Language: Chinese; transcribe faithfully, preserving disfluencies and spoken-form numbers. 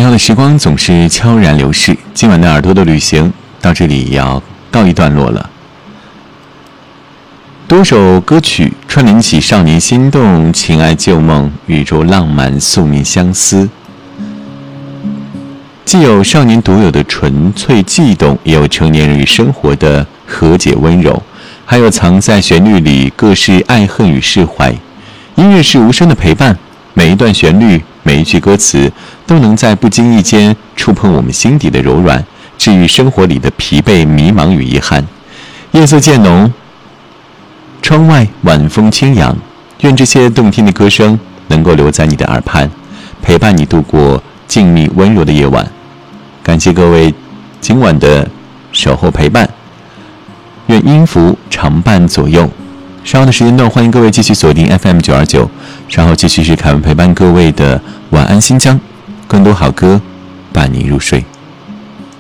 好的时光总是悄然流逝，今晚的耳朵的旅行到这里也要告一段落了。多首歌曲串联起少年心动、情爱旧梦、宇宙浪漫、宿命相思，既有少年独有的纯粹悸动，也有成年人与生活的和解温柔，还有藏在旋律里各式爱恨与释怀。音乐是无声的陪伴，每一段旋律，每一句歌词，都能在不经意间触碰我们心底的柔软，治愈生活里的疲惫、迷茫与遗憾。夜色渐浓，窗外晚风轻扬，愿这些动听的歌声能够留在你的耳畔，陪伴你度过静谧温柔的夜晚。感谢各位今晚的守候陪伴，愿音符常伴左右。稍后的时间段，欢迎各位继续锁定 F M 九二九，稍后继续是凯文陪伴各位的晚安新疆，更多好歌伴你入睡。